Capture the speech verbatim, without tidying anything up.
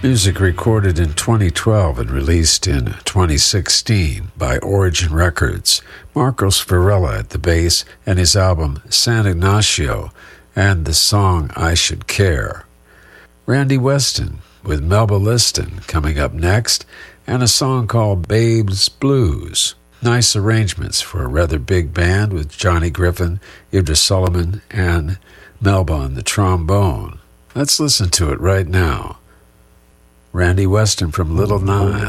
Music recorded in twenty twelve and released in twenty sixteen by Origin Records. Marcos Varela at the bass and his album San Ignacio and the song I Should Care. Randy Weston with Melba Liston coming up next, and a song called Babe's Blues. Nice arrangements for a rather big band with Johnny Griffin, Idris Sullivan, and Melba on the trombone. Let's listen to it right now. Randy Weston from Little Nile.